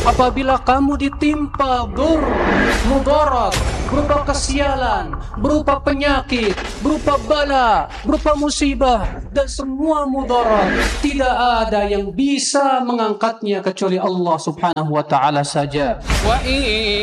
Apabila kamu ditimpa mudarat, berupa kesialan, berupa penyakit, berupa bala, berupa musibah, dan semua mudarat, tidak ada yang bisa mengangkatnya kecuali Allah Subhanahu wa ta'ala saja.